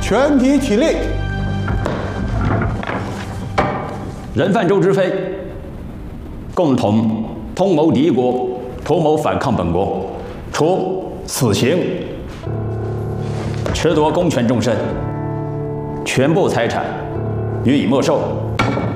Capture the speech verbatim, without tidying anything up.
全体起立。 人犯周知飞，共同通谋敌国，图谋反抗本国，处死刑。褫夺公权终身，全部财产予以没收。